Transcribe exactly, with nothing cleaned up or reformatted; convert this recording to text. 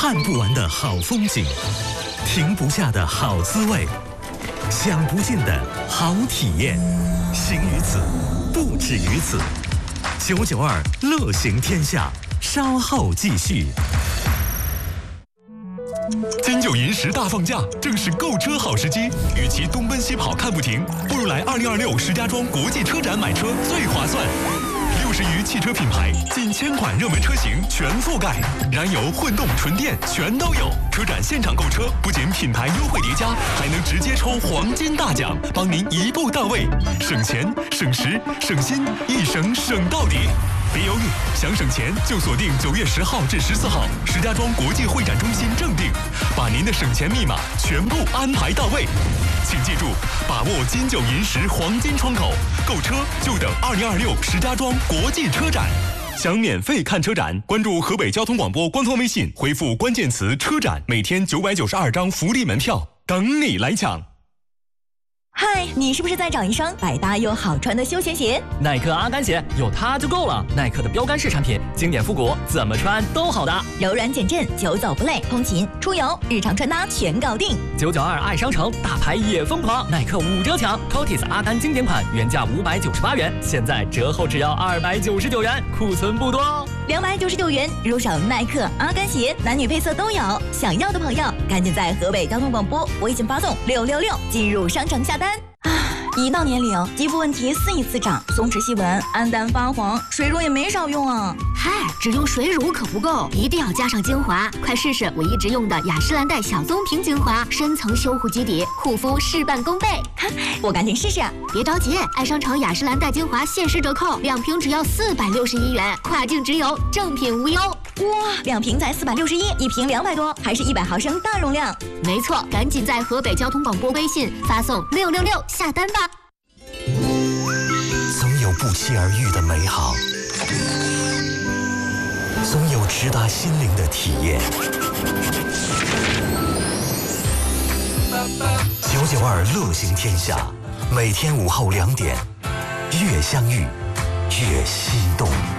看不完的好风景，停不下的好滋味，享不尽的好体验。行于此，不止于此。九九二乐行天下，稍后继续。 金九银十大放假，正是购车好时机。与其东奔西跑看不停，不如来二零二六石家庄国际车展买车最划算。六十余汽车品牌，近千款热门车型全覆盖，燃油、混动、纯电全都有。车展现场购车，不仅品牌优惠叠加，还能直接抽黄金大奖，帮您一步到位，省钱、省时、省心，一省省到底。别犹豫，想省钱就锁定九月十号至十四号石家庄国际会展中心正定，把您的省钱密码全部安排到位。请记住，把握金九银十黄金窗口，购车就等二零二六石家庄国际车展。想免费看车展，关注河北交通广播官方微信，回复关键词“车展”，每天九百九十二张福利门票，等你来抢。 嗨，你是不是在找一双百搭又好穿的休闲鞋？ 耐克阿甘鞋有它就够了。耐克的标杆式产品，经典复古，怎么穿都好搭， 柔软减震，久走不累，通勤、出游、日常穿搭全搞定。 九九二爱商城，大牌也疯狂，耐克五折抢 ，C O T I S 阿甘经典款原价五百九十八元，现在折后只要二百九十九元，库存不多哦。 两百九十九元入手耐克阿甘鞋，男女配色都有。想要的朋友，赶紧在河北交通广播微信发送六六六进入商城下单。一到年龄，肌肤问题肆意滋长，松弛细纹、暗淡发黄，水乳也没少用啊。 嗨，只用水乳可不够，一定要加上精华。快试试我一直用的雅诗兰黛小棕瓶精华，深层修护基底，护肤事半功倍。 我赶紧试试。 别着急，爱商城雅诗兰黛精华限时折扣，两瓶只要四百六十一元，跨境直邮，正品无忧。 哇，两瓶才四百六十一，一瓶两百多，还是一百毫升大容量。 没错，赶紧在河北交通广播微信发送六六六下单吧。 总有不期而遇的美好，总有直达心灵的体验。九九二乐行天下，每天午后两点，越相遇越心动。